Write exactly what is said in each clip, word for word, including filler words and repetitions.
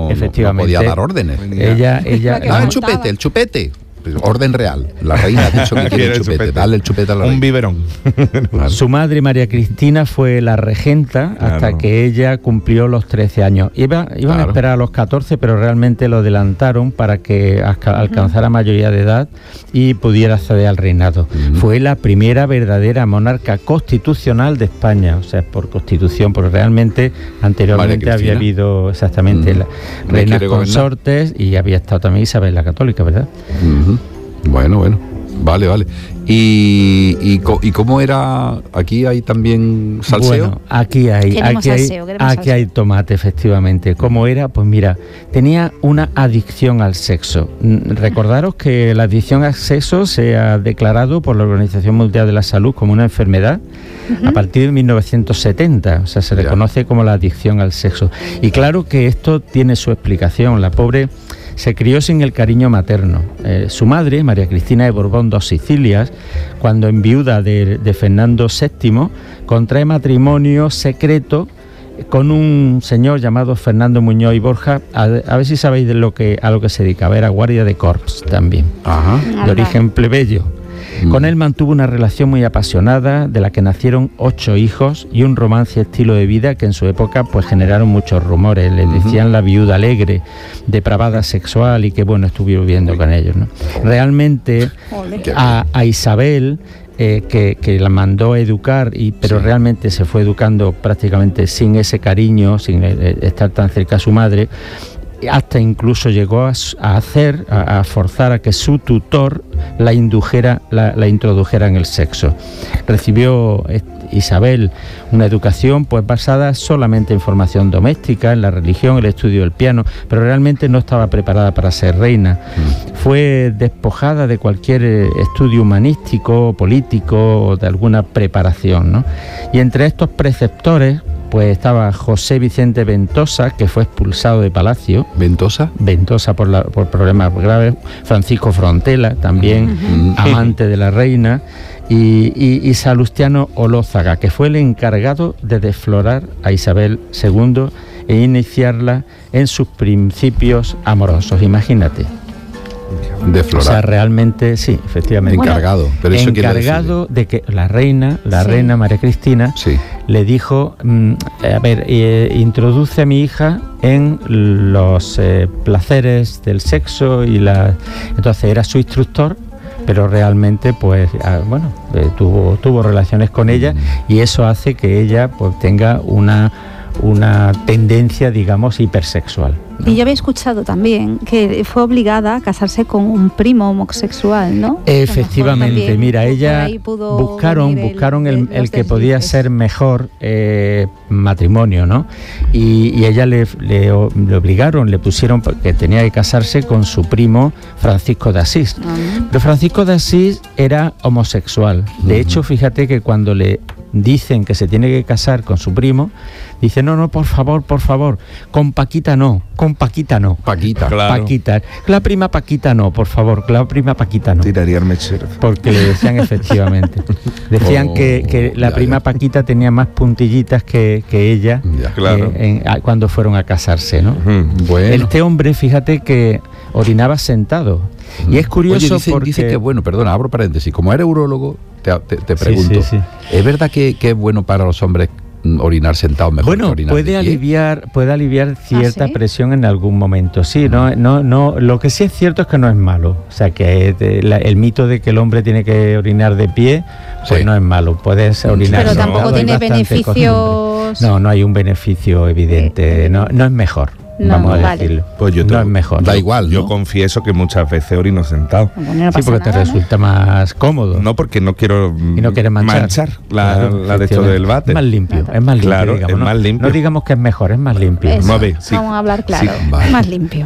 efectivamente, no podía dar órdenes. Ella, ella, Dale el chupete, el chupete. Orden real. La reina ha dicho que quiere el chupete. chupete. Dale el chupete a la reina. Un biberón. Su madre, María Cristina, fue la regenta claro. hasta que ella cumplió los trece años. Iba, iban claro. a esperar a los catorce, pero realmente lo adelantaron para que alcanzara uh-huh. mayoría de edad y pudiera acceder al reinado. Uh-huh. Fue la primera verdadera monarca constitucional de España, o sea, por constitución, porque realmente anteriormente había habido exactamente uh-huh. la reinas consortes y había estado también Isabel la Católica, ¿verdad? Uh-huh. Bueno, bueno, vale, vale. ¿Y, y, y cómo era? ¿Aquí hay también salseo? Bueno, aquí hay, aquí, salseo, hay aquí salseo. hay tomate, efectivamente. ¿Cómo era? Pues mira, tenía una adicción al sexo. Recordaros que la adicción al sexo se ha declarado por la Organización Mundial de la Salud como una enfermedad uh-huh. a partir de mil novecientos setenta, o sea, se reconoce como la adicción al sexo. Y claro que esto tiene su explicación. La pobre se crió sin el cariño materno. Eh, su madre, María Cristina de Borbón dos Sicilias, cuando enviuda de, de Fernando séptimo, contrae matrimonio secreto con un señor llamado Fernando Muñoz y Borja. A, a ver si sabéis de lo que, a lo que se dedicaba. Era guardia de corps también, Ajá. de origen plebeyo. Con él mantuvo una relación muy apasionada, de la que nacieron ocho hijos y un romance estilo de vida que en su época pues generaron muchos rumores. Le decían la viuda alegre, depravada sexual y que bueno, estuvieron viviendo con ellos, ¿no? Realmente a, a Isabel, eh, que, que la mandó a educar, y, pero sí. realmente se fue educando prácticamente sin ese cariño, sin eh, estar tan cerca a su madre, hasta incluso llegó a, a hacer, a, a forzar a que su tutor la indujera, la, la introdujera en el sexo. Recibió eh, Isabel una educación pues basada solamente en formación doméstica, en la religión, el estudio del piano, pero realmente no estaba preparada para ser reina. Mm. Fue despojada de cualquier estudio humanístico, político o de alguna preparación, ¿no? Y entre estos preceptores pues estaba José Vicente Ventosa, que fue expulsado de Palacio. ¿Ventosa? Ventosa por, la, por problemas graves. Francisco Frontela, también uh-huh. amante de la reina. Y, y, y Salustiano Olózaga, que fue el encargado de desflorar a Isabel segunda e iniciarla en sus principios amorosos. Imagínate. De florar. O sea, realmente, sí, efectivamente. Bueno, encargado. Pero eso encargado de que la reina, la sí. reina María Cristina, sí. le dijo, mm, a ver, eh, introduce a mi hija en los eh, placeres del sexo y la... Entonces era su instructor, pero realmente, pues, ah, bueno, eh, tuvo, tuvo relaciones con ella y eso hace que ella, pues, tenga una... una tendencia, digamos, hipersexual, ¿no? Y yo había escuchado también que fue obligada a casarse con un primo homosexual, ¿no? Efectivamente, mira, ella buscaron, buscaron el, el, el que podía ser mejor eh, matrimonio, ¿no? Y, y ella le, le, le obligaron, le pusieron que tenía que casarse con su primo Francisco de Asís. Uh-huh. Pero Francisco de Asís era homosexual. De uh-huh. hecho, fíjate que cuando le dicen que se tiene que casar con su primo, dice, no, no, por favor, por favor, con Paquita no, con Paquita no. Paquita, claro. Paquita. La prima Paquita no, por favor, la prima Paquita no. Tiraría el mechero. Porque le decían efectivamente. Decían oh, que, que la ya, prima ya. Paquita tenía más puntillitas que, que ella ya, claro. eh, en, a, cuando fueron a casarse, ¿no? Mm, bueno. Este hombre, fíjate que orinaba sentado. Y es curioso. Oye, dice, porque... dice que, bueno, perdona, abro paréntesis, como eres urólogo, te, te, te pregunto, sí, sí, sí. ¿es verdad que, que es bueno para los hombres orinar sentado mejor bueno, que orinar puede de pie? aliviar puede aliviar cierta ¿Ah, sí? presión en algún momento, sí, no, no, no, lo que sí es cierto es que no es malo, o sea que de, la, el mito de que el hombre tiene que orinar de pie, pues sí. no es malo, puedes orinar pero sentado, tampoco tiene beneficios, no, no hay un beneficio evidente, no, no es mejor. No, vamos a vale. decirlo. Pues yo te, no es mejor. Da igual, ¿no? Yo confieso que muchas veces orino sentado. Bueno, no sí, porque nada, te resulta ¿no? más cómodo. No, porque no quiero y no quieres manchar, manchar la, claro, la de esto del váter. Es más limpio, claro. es más limpio. Claro, digamos, es ¿no? más limpio. No digamos que es mejor, es más limpio. Eso, Vamos a ver, sí. Vamos a hablar claro, Sí, vale. más limpio.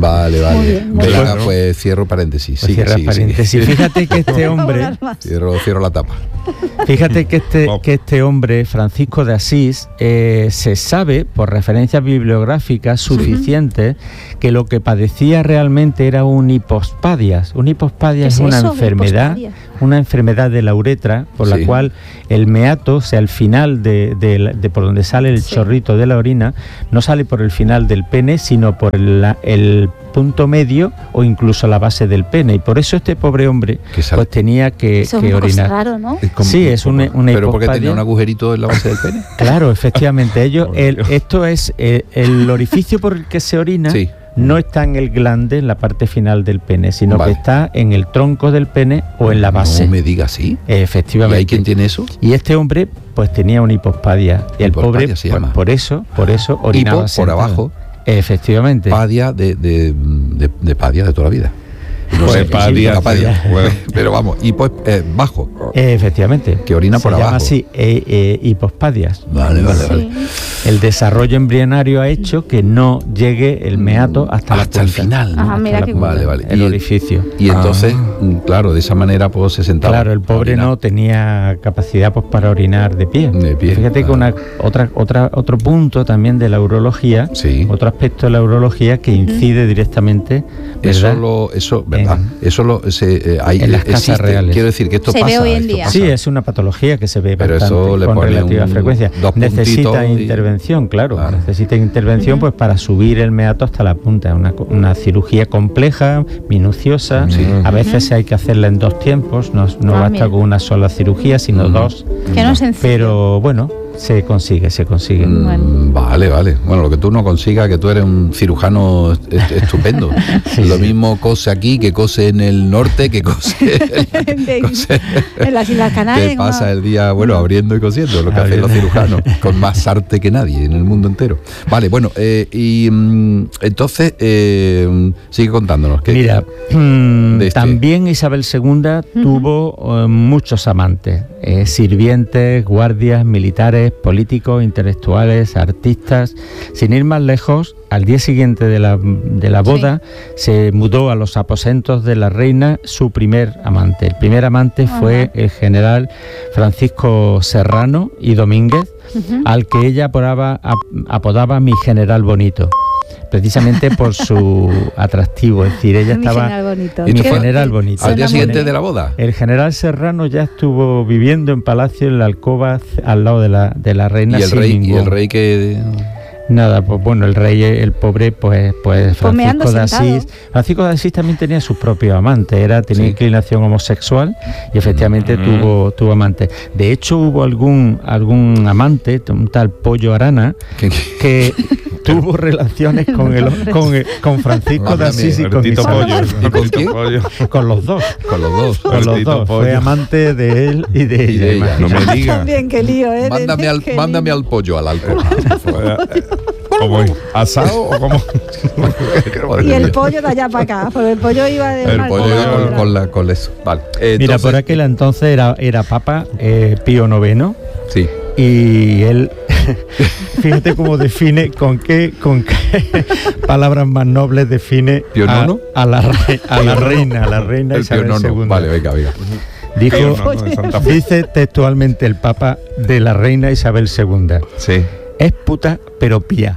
Vale, vale. Muy bien, muy Venga, bien. pues cierro paréntesis. Pues Sigue, cierra sigue, paréntesis. sigue. Fíjate que este hombre, Cierro, cierro la tapa. fíjate que este, que este hombre, Francisco de Asís, eh, se sabe por referencias bibliográficas suficientes que lo que padecía realmente era un hipospadias. Un hipospadias es, ¿Qué es una eso, enfermedad, hipospadia? una enfermedad de la uretra por Sí. la cual el meato, o sea, el final de, de la- de por donde sale el Sí. chorrito de la orina, no sale por el final del pene, sino por el, el punto medio o incluso la base del pene. Y por eso este pobre hombre Que sale- pues tenía que, Eso es que una cosa orinar. raro, ¿no? Es como- Sí, es una, una ¿Pero porque hipospadia. tenía un agujerito en la base del pene? Claro, efectivamente. Ellos, Por el- Dios. esto es eh, el orificio por el que se orina. Sí. No está en el glande, en la parte final del pene, sino Vale. que está en el tronco del pene o en la base. No me digas así. ¿Y Efectivamente. hay quien tiene eso? Y este hombre, pues tenía una hipospadia. Y el Hipospadia pobre, se pues, llama. por eso, por eso orinaba Hipo por sentado. abajo. Efectivamente. Padia de, de, de, de padia de toda la vida. No Pues sé, padia, sí, una padia. bueno. Pero vamos, hipo es eh, bajo. Efectivamente. Que orina Se por llama abajo. así, eh, eh, hipospadias. Vale, vale, Sí. vale. El desarrollo embrionario ha hecho que no llegue el meato hasta, la Hasta el punta. final. Ajá, Hasta mira la qué punta, Vale, vale. El Y- orificio. Y entonces, Ah. mm, claro, de esa manera pues se sentaba. Claro, el pobre a orinar. no tenía capacidad pues para orinar de pie. De pie, Fíjate que claro. una, otra, otra, otro punto también de la urología, Sí. otro aspecto de la urología que incide directamente, Eso ¿verdad? lo, eso, ¿verdad? En- eso lo, se, eh, hay, en las casas existe. reales. Quiero decir que esto Se ve pasa. hoy en esto día. pasa. Sí, es una patología que se ve Pero bastante, eso le con pone relativa un- frecuencia. dos Necesita puntitos y- intervención, claro, Claro. necesita intervención pues para subir el meato hasta la punta. Una, co- una cirugía compleja, minuciosa. Sí. A veces hay que hacerla en dos tiempos, no, no Ah, basta mira. con una sola cirugía, sino Mm. dos. Que no es sencillo. Pero bueno, se consigue, se consigue. Mm, Bueno. Vale, vale. Bueno, lo que tú no consigas, que tú eres un cirujano est- estupendo. Sí, lo sí. mismo cose aquí, que cose en el norte, que cose, De- cose- en las Islas Canarias. que como- pasa el día, bueno, abriendo y cosiendo, lo que hacen los Abriendo. cirujanos, con más arte que nadie en el mundo entero. Vale, bueno, eh, y mm, entonces, eh, sigue contándonos. ¿qué- Mira, mm, de este? también Isabel segunda tuvo eh, muchos amantes, eh, sirvientes, guardias, militares, políticos, intelectuales, artistas. Sin ir más lejos, al día siguiente de la, de la boda se mudó a los aposentos de la reina su primer amante. El primer amante fue Ajá. el general Francisco Serrano y Domínguez, Ujú. al que ella apodaba, ap- apodaba mi general bonito, precisamente por su atractivo, es decir, ella Mi estaba general bonito. Mi Qué- general bonito. al día Suena siguiente muy de la boda. el general Serrano ya estuvo viviendo en palacio en la alcoba c- al lado de la, de la reina Y el sin rey, y ningún- el rey que Nada, pues bueno, el rey, el pobre, pues, pues Pues meando Francisco de sentado. Asís. Francisco de Asís también tenía sus propios amantes, era, tenía Sí. inclinación homosexual y efectivamente Mm. tuvo, tuvo amantes. De hecho, hubo algún, algún amante, un tal Pollo Arana, que- que tuvo relaciones con, el, con, el- con Francisco de Mándame, Asís y con Bertito Isabel. Pollo. ¿Y con Bertito quién? Pollo. Con los dos. con los dos. Con los Bertito dos. Pollo. Fue amante de él y de Y ella. de ella. No me imagínate. digas. También, qué lío, ¿eh? Mándame al, Qué mándame lío. al pollo, al alcohol. ¿Cómo es? ¿Asado o cómo? Y el pollo de allá para acá, porque el pollo iba de El una pollo alcoba a con, otra. con la, con eso. Vale. Mira, Entonces, por aquel entonces era, era Papa eh, Pío noveno Sí. y él, fíjate cómo define, con qué, con qué palabras más nobles define ¿Pío a, nono? a la, re- a la reina, a la reina El Isabel pío nono. segunda. Vale, venga, venga. Dijo, Pío nono de Santa Fe. dice textualmente el Papa de la reina Isabel segunda, Sí. es puta pero pía.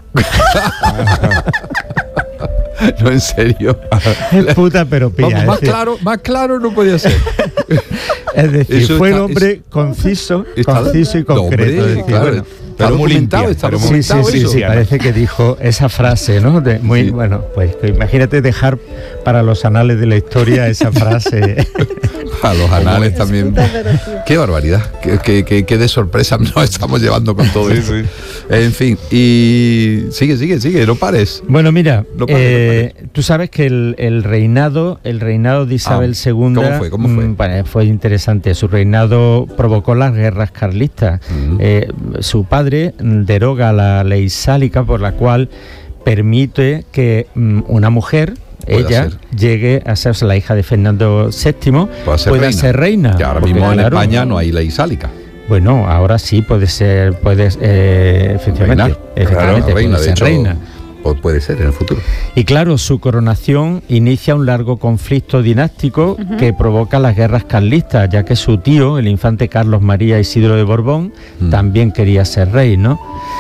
No, en serio. Es puta pero pía. Vamos, es más decir, claro, más claro no podía ser. Es decir, Eso fue está- el hombre es- conciso, Está- conciso y No, concreto. hombre, es decir, claro, bueno, está pero muy documentado, limpia, está pero muy- sí, sí, documentado sí, eso. sí, parece que dijo esa frase, ¿no? De muy Sí. bueno, pues que imagínate dejar para los anales de la historia esa frase. A los anales también. Puta, pero sí. Qué barbaridad, qué, qué- qué- qué de sorpresa nos estamos llevando con todo Sí, esto. sí. En fin, y sigue, sigue, sigue, no pares. Bueno, mira, No pares, eh, tú sabes que el, el reinado, el reinado de Isabel Ah, segunda, ¿cómo fue? ¿Cómo fue? mm, bueno, fue interesante. Su reinado provocó las guerras carlistas. Mm. Eh, su padre mm, deroga la ley sálica por la cual permite que mm, una mujer, Pueda ella, ser. llegue a ser, o sea, la hija de Fernando séptimo, Pueda ser pueda reina. ser reina. Que ahora Porque, mismo en claro, España no hay ley sálica. Bueno, ahora sí puede ser, puede, eh, efectivamente, Reina. efectivamente, Claro, reina, puede de ser hecho, reina. puede ser en el futuro. Y claro, su coronación inicia un largo conflicto dinástico uh-huh. que provoca las guerras carlistas, ya que su tío, el infante Carlos María Isidro de Borbón, uh-huh. también quería ser rey, ¿no?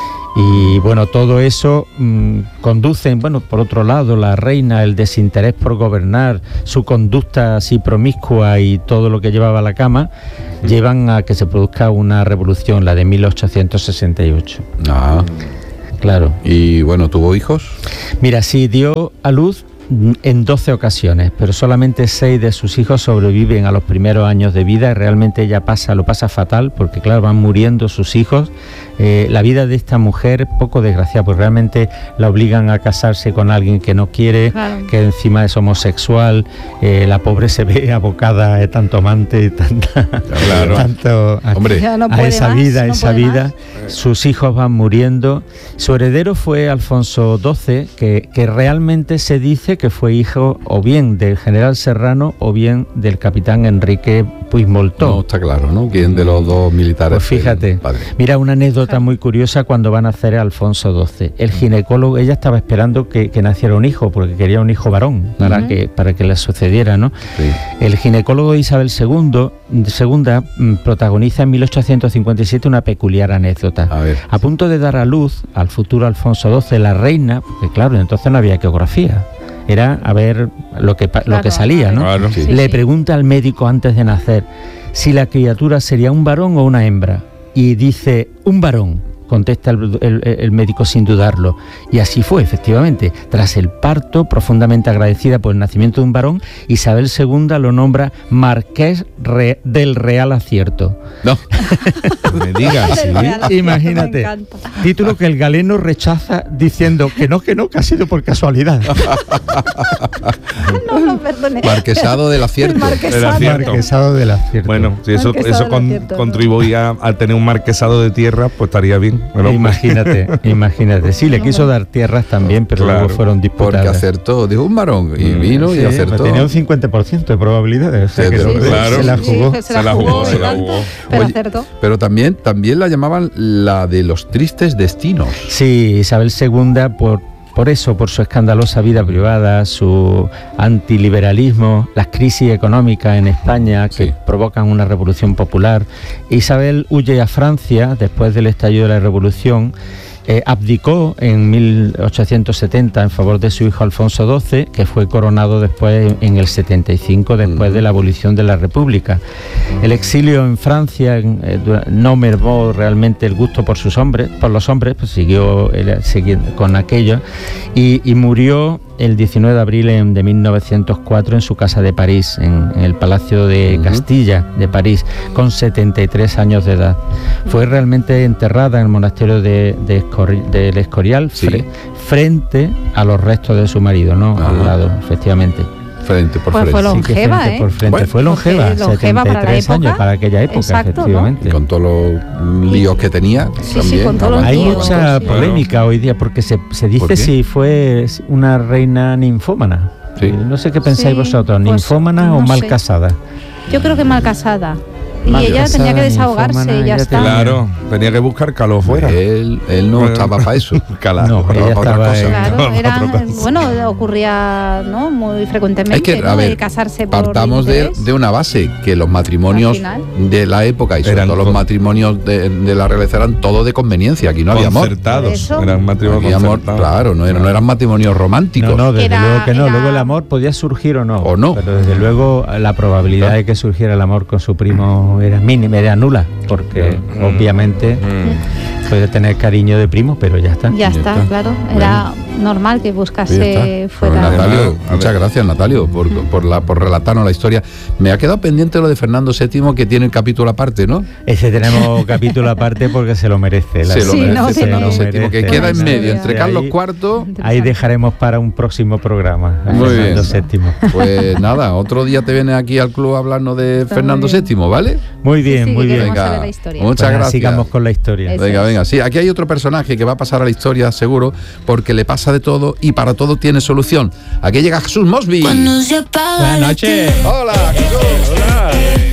Y bueno, todo eso mmm, conduce, bueno, por otro lado, la reina, el desinterés por gobernar, su conducta así promiscua y todo lo que llevaba a la cama, llevan a que se produzca una revolución, la de mil ochocientos sesenta y ocho. Ah, claro. ¿Y bueno, tuvo hijos? Mira, sí, dio a luz en doce ocasiones, pero solamente seis de sus hijos sobreviven a los primeros años de vida y realmente ella pasa, lo pasa fatal porque claro, van muriendo sus hijos. Eh, la vida de esta mujer es poco desgraciada, porque realmente la obligan a casarse con alguien que no quiere, claro. que encima es homosexual, eh, la pobre se ve abocada a tanto amante y tanta, claro. tanto a, Hombre, no a esa más, vida, no esa vida. Más. Sus hijos van muriendo. Su heredero fue Alfonso doce, que, que realmente se dice que fue hijo o bien del general Serrano o bien del capitán Enrique Puigmoltó. No está claro, ¿no? ¿Quién de los dos militares? Pues fíjate, mira una anécdota muy curiosa cuando van a nacer a Alfonso doce. El ginecólogo, ella estaba esperando que, que naciera un hijo, porque quería un hijo varón para, uh-huh. que, para que le sucediera, ¿no? Sí. El ginecólogo de Isabel segundo, segunda protagoniza en mil ochocientos cincuenta y siete una peculiar anécdota. A ver. A punto de dar a luz al futuro Alfonso doce, la reina, porque claro, entonces no había ecografía, era a ver lo que, claro, lo que salía, ¿no? Claro. Sí. Le pregunta al médico antes de nacer si la criatura sería un varón o una hembra, y dice, un varón, contesta el, el, el médico sin dudarlo, y así fue, efectivamente. Tras el parto, profundamente agradecida por el nacimiento de un varón, Isabel segunda lo nombra Marqués Re, del Real Acierto. No, me digas, ¿sí? Imagínate, título que el galeno rechaza diciendo que no, que no, que ha sido por casualidad. No, no, perdone. Marquesado del Acierto. Marquesado. Del acierto. Marquesado del Acierto. Bueno, si eso, eso con, acierto, contribuía ¿no? a tener un marquesado de tierra, pues estaría bien. Bueno, imagínate, imagínate. Sí, le quiso dar tierras también, pero claro, luego fueron disputadas. Porque acertó, dijo un varón, y vino sí, y acertó. Tenía un cincuenta por ciento de probabilidades, o sea que sí, sí, claro. se la jugó. Sí, se la jugó, se la jugó. Pero Oye, acertó. Pero también, también la llamaban la de los tristes destinos. Sí, Isabel segunda, por... Por eso, por su escandalosa vida privada, su antiliberalismo, las crisis económicas en España que sí. provocan una revolución popular, Isabel huye a Francia después del estallido de la revolución. Eh, abdicó en mil ochocientos setenta en favor de su hijo Alfonso doce, que fue coronado después en el setenta y cinco, después de la abolición de la República. El exilio en Francia eh, no mermó realmente el gusto por sus hombres, por los hombres, pues siguió, eh, siguió con aquello, y, y murió el diecinueve de abril de mil novecientos cuatro en su casa de París, en, en el Palacio de uh-huh. Castilla de París, con setenta y tres años de edad. Fue realmente enterrada en el monasterio de, de Escori, del Escorial, sí. fre, frente a los restos de su marido, ¿no? Uh-huh. Al lado, efectivamente. Frente por pues frente. Fue longeva, sí, frente ¿eh? por frente. Bueno, fue longeva, longeva setenta y tres para años para aquella época, exacto, efectivamente. ¿no? Y con todos los líos que tenía, sí, también. Sí, con todos los Hay líos, mucha sí. polémica hoy día porque se, se dice si fue una reina ninfómana. Sí. No sé qué pensáis sí, vosotros, ninfómana pues, no o mal sé. casada. Yo creo que mal casada. Y mal ella casada, tenía que desahogarse y ya está. Claro, tenía que buscar calor fuera. Él, él no estaba para eso. Calado, no, ella estaba cosa. Claro, era, bueno, ocurría ¿no? muy frecuentemente, es que, ¿no? a ver, de casarse por partamos de, de una base, que los matrimonios de la época y sobre todo los matrimonios de, de la realeza eran todos de conveniencia, aquí no había amor. Concertados, eran matrimonios amor, claro, no, no eran matrimonios románticos. No, no, desde era, luego que no, era... luego el amor podía surgir o no. O no. Pero desde luego la probabilidad claro. de que surgiera el amor con su primo era mínima, era nula, porque mm. obviamente mm. puede tener cariño de primo, pero ya está. Ya, ya está, está, claro. Era bueno. normal que buscase fuera. Pero Natalio, muchas gracias, Natalio, por, por, la, por relatarnos la historia. Me ha quedado pendiente lo de Fernando séptimo, que tiene el capítulo aparte, ¿no? Ese tenemos capítulo aparte porque se lo merece. La se lo sí, merece no, Fernando sí, séptimo, que queda en medio, entre sí, Carlos ahí, cuarto. Ahí dejaremos para un próximo programa. Muy Fernando bien. séptimo. Pues nada, otro día te vienes aquí al club a hablarnos de está Fernando séptimo, ¿vale? Muy bien, sí, sí, muy bien. Venga, la historia. muchas pues gracias. Sigamos con la historia. Eso venga, es. venga. Sí, aquí hay otro personaje que va a pasar a la historia, seguro, porque le pasa de todo y para todo tiene solución. Aquí llega Jesús Mosby. Buenas noches. Hola, Jesús. Hola. Ahí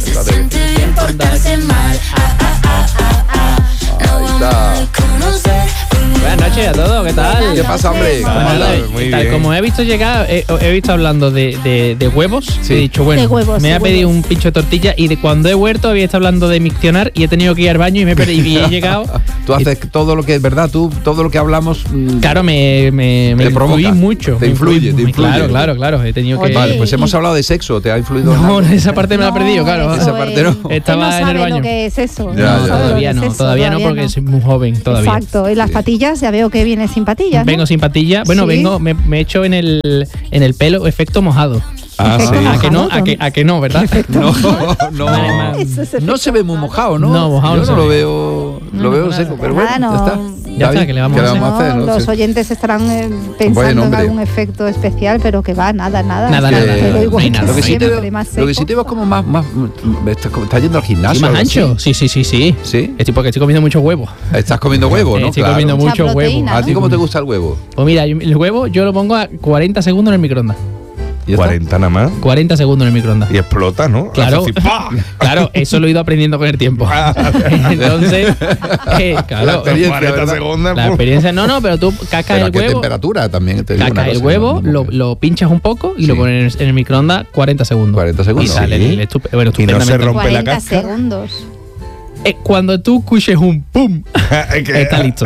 está. Buenas noches a todos, ¿qué tal? ¿Qué pasa, hombre? ¿Cómo andas? Muy bien. Como he visto llegar, he, he visto hablando de, de, de huevos, sí. He dicho, bueno, huevos, me ha pedido un pincho de tortilla y de cuando he vuelto había estado hablando de miccionar y he tenido que ir al baño y me he perdido y he llegado. Tú haces y, todo lo que es verdad, tú todo lo que hablamos. Claro, me, me, me influye mucho. Te influye, te influye. Claro, claro, claro. He tenido que. Vale, pues hemos hablado de sexo, ¿te ha influido? No, nada? Esa parte me la he perdido, claro. Esa parte no. no Estaba sabe en el baño. Lo que es eso. Ya, no, ya, todavía no, eso, todavía no, porque no. Soy muy joven todavía. Exacto. Y las sí. patillas, ya veo que vienes sin patillas. Vengo ¿no? sin patillas. Bueno, ¿sí? vengo, me, me he hecho en el en el pelo efecto mojado. Ah, sí. A que no, a que, a que no, ¿verdad? No, no. No se ve muy mojado, ¿no? No, mojado Yo no no lo veo, no, lo veo no, seco, no, pero bueno, no. ya está. Ya está, ¿qué le vamos, ¿Qué a, hacer? vamos a hacer? No, ¿no? Los oyentes estarán eh, pensando bueno, en algún efecto especial, pero que va, nada, nada. Nada, que, nada, pero igual no que lo, que sí te veo, más lo que sí te veo es como más, más, estás está yendo al gimnasio. ¿Y más ancho? Así. Sí, sí, sí, sí. ¿Sí? Estoy porque estoy comiendo mucho huevo. Estás comiendo huevo, ¿no? Estoy claro. comiendo mucho huevo. ¿A ti cómo te gusta el huevo? Pues mira, el huevo yo lo pongo a cuarenta segundos en el microondas. cuarenta nada más. cuarenta segundos en el microondas. Y explota, ¿no? Claro, así, claro, eso lo he ido aprendiendo con el tiempo. Entonces, eh, claro, la experiencia, cuarenta segundos. La experiencia, no, no, pero tú cascas el ¿a qué huevo. temperatura también? Te cascas el huevo, no, lo, lo pinchas un poco y sí. lo pones en el microondas cuarenta segundos. cuarenta segundos. Y sale sí. el estup bueno, y no se rompe cuarenta la cáscara. segundos. Eh, cuando tú escuches un pum, está listo.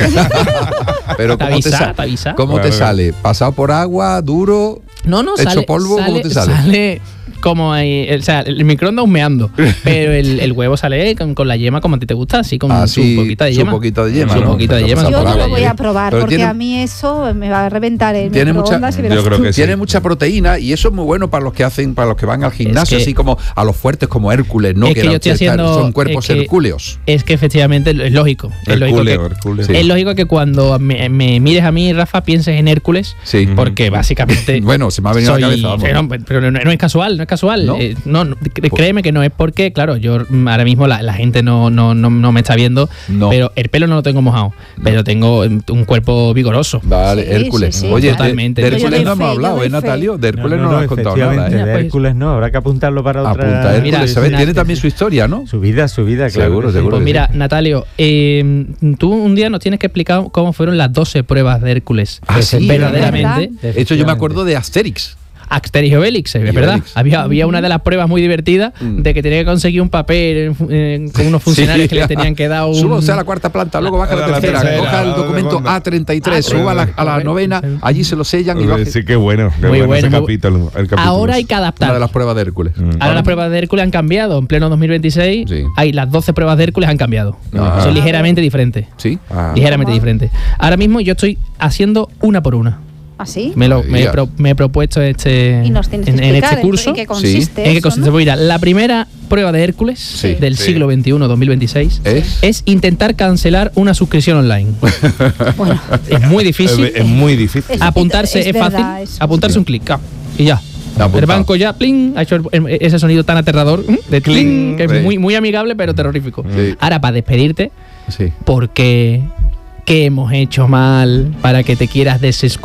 Pero ¿cómo te, sa avisa, ¿cómo te sale? ¿Pasado por agua, duro? No, no, ¿hecho sale, polvo? Sale, ¿Cómo te sale? Sale como ahí, o sea, el microondas humeando, pero el, el huevo sale con, con la yema como a ti te gusta, así con ah, su sí, poquita de su yema. poquito de yema, su ¿no? poquito de yema. Yo no agua, lo voy a probar pero porque tiene, a mí eso me va a reventar el tiene microondas. Mucha, y yo creo que sí. Tiene mucha proteína y eso es muy bueno para los que hacen, para los que van al gimnasio, es que, así como a los fuertes como Hércules, ¿no? Es que, que yo estoy haciendo, son cuerpos es que, hercúleos. Es que efectivamente es lógico. Es lógico, Herculeo, que, Herculeo. Sí. es lógico que cuando me, me mires a mí, Rafa, pienses en Hércules, sí. porque básicamente bueno, se me ha venido soy, a la cabeza, vamos. Pero, pero no, no es casual, no es casual. ¿No? Eh, no, no, créeme que no es porque, claro, yo ahora mismo la, la gente no, no, no, no me está viendo, no. pero el pelo no lo tengo mojado, no. pero tengo un cuerpo vigoroso. Vale, sí, Hércules. Sí, sí, Oye, totalmente. De, de Hércules no hemos fe, hablado, ¿eh, Natalio? De Hércules no, no, no, no has contado nada, ¿eh? De Hércules no, habrá que apuntarlo para otra. Apunta Hércules, mira, ¿sabes? Tiene también su historia, ¿no? Su vida, su vida, claro. Seguro, seguro. Pues mira, Natalio, eh, tú un día nos tienes que explicar cómo fueron las doce pruebas de Hércules. Ah, sí, verdaderamente. De hecho, yo me acuerdo de Asterix. Asterix y Obelix, es verdad. Obelix. Había, había una de las pruebas muy divertidas mm. de que tenía que conseguir un papel eh, con unos funcionarios sí. que le tenían que dar un... Suba usted a la cuarta planta, luego baja a la, la tercera, tercera, coja el documento A treinta y tres, suba a la, a la novena, allí se lo sellan y baja. Sí, qué bueno. Qué muy bueno, bueno. Ese capítulo, el capítulo. Ahora hay que adaptar. Una de las pruebas de Hércules. Mm. Ahora las pruebas de Hércules han cambiado. En pleno dos mil veintiséis, sí. hay las doce pruebas de Hércules han cambiado. Ajá. Son ligeramente diferentes. Sí. Ah. Ligeramente Ajá. diferentes. Ahora mismo yo estoy haciendo una por una. ¿Ah, sí? Me, lo, me, he pro, me he propuesto este, y nos tienes que en, en este curso. ¿En qué consiste? Sí. ¿En qué consiste? Pues mira, la primera prueba de Hércules sí, del sí. siglo veintiuno, dos mil veintiséis, ¿Es? es intentar cancelar una suscripción online. Bueno, es muy difícil. Es, es muy difícil. Es, apuntarse es, es fácil. Verdad, apuntarse sí. un clic y ya. El banco ya, pling, ha hecho el, ese sonido tan aterrador de cling, que sí. es muy, muy amigable pero terrorífico. Sí. Ahora, para despedirte, sí. porque... ¿Qué hemos hecho mal para que te quieras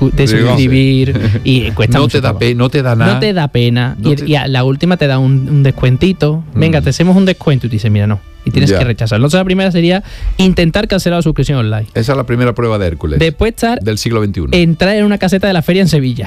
desuscribir? Y cuesta no mucho te da pena, no te da nada. No te da pena. No y, te... y a la última te da un, un descuentito. Mm. Venga, te hacemos un descuento y te dice, mira, no. Y tienes ya. que rechazarlo. Entonces la primera sería intentar cancelar la suscripción online. Esa es la primera prueba de Hércules. Después estar del siglo veintiuno. Entrar en una caseta de la feria en Sevilla.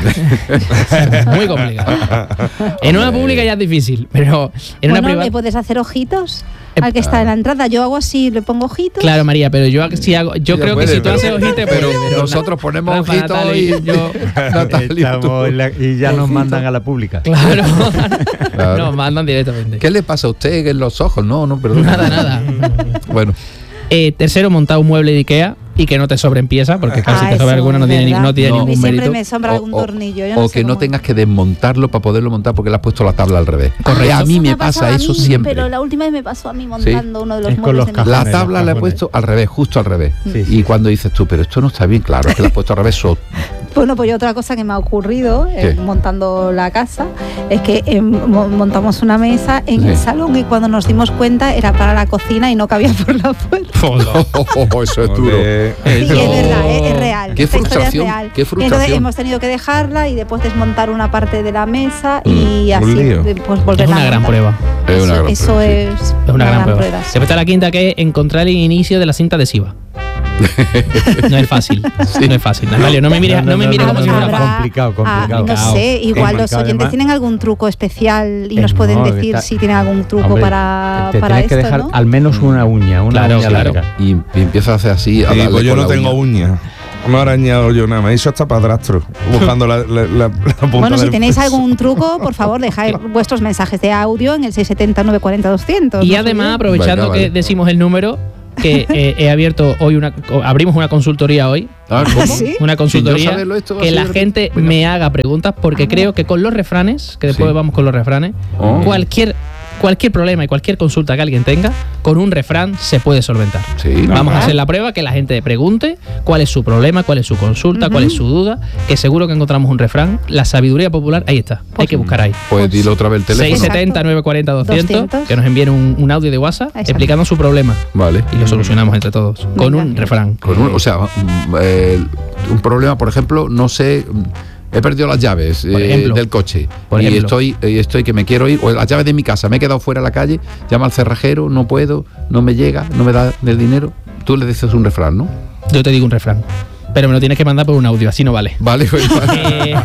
Muy complicado. En una pública ya es difícil, pero en bueno, una privada. ¿le puedes hacer ojitos al que está en la entrada? Yo hago así, le pongo ojitos. Claro, María, pero yo si hago, yo creo puede, que si tú haces ojitos, pero, pero nosotros ponemos Rafa, ojitos Natalia, y yo Natalia, la, y ya nos mandan a la pública. Claro. claro. Nos mandan directamente. ¿Qué le pasa a usted en los ojos? No, no, perdón. Nada, nada. Bueno. Eh, tercero, montar un mueble de Ikea y que no te sobreempieza, porque casi ah, te sobra alguna no tiene, no tiene no, ningún siempre mérito. Me sombra algún o, tornillo. Yo o no que sé no tengas que desmontarlo para poderlo montar porque le has puesto la tabla al revés. Correcto. A mí me, me pasa a eso mí, siempre. Pero la última vez me pasó a mí montando ¿Sí? uno de los es muebles de La tabla la he puesto al revés, justo al revés. Sí, sí. Y cuando dices tú, pero esto no está bien, claro, es que la has puesto al revés. So Bueno, pues otra cosa que me ha ocurrido eh, montando la casa es que eh, montamos una mesa en sí. el salón y cuando nos dimos cuenta era para la cocina y no cabía por la puerta. Oh, eso es duro. Sí, es verdad, eh, es real. Qué frustración, real. qué frustración. Entonces hemos tenido que dejarla y después desmontar una parte de la mesa mm, y así pues volver a Es una a gran prueba. Es una gran eso prueba, es, sí. es una, una gran, gran prueba. prueba sí. Después está la quinta, que es encontrar el inicio de la cinta adhesiva. No es fácil, sí. no es fácil. Natalio, no me mires, no, no, no me mires no, como no, si no, fuera complicado, complicado. Ah, no sé, igual los oyentes además, tienen algún truco especial y nos pueden decir está, si tienen algún truco hombre, para, te para tienes esto, que dejar ¿no? al menos una uña, una claro, uña claro. larga. Y, y empieza a hacer así. A sí, pues yo no tengo uña. uñas. No he arañado yo nada, me he hecho hasta padrastro buscando la, la, la, la punta. Bueno, si del tenéis peso. algún truco, por favor, dejad vuestros mensajes de audio en el seis siete cero, nueve cuatro cero, doscientos. Y ¿no? además, aprovechando Venga, vale. que decimos el número, que eh, he abierto hoy una, abrimos una consultoría hoy. Ah, ¿cómo? ¿Sí? Una consultoría saberlo, esto que la gente Venga. me haga preguntas, porque ah, creo que con los refranes, que después sí. vamos con los refranes, oh. cualquier Cualquier problema y cualquier consulta que alguien tenga, con un refrán se puede solventar. Sí, Vamos ¿verdad? a hacer la prueba, que la gente pregunte cuál es su problema, cuál es su consulta, uh-huh. cuál es su duda, que seguro que encontramos un refrán. La sabiduría popular, ahí está, pues, hay que buscar ahí. Pues dilo otra vez el teléfono. seis siete cero, nueve cuatro cero, doscientos, que nos envíen un, un audio de WhatsApp Exacto. explicando su problema. Vale. Y lo solucionamos entre todos, con un refrán. Con un, o sea, eh, un problema, por ejemplo, no sé... He perdido las llaves eh, del coche por y ejemplo. estoy y estoy que me quiero ir, o las llaves de mi casa, me he quedado fuera de la calle, llama al cerrajero, no puedo, no me llega, no me da el dinero. Tú le dices un refrán, ¿no? Yo te digo un refrán, pero me lo tienes que mandar por un audio, así no vale. Vale, pues, eh,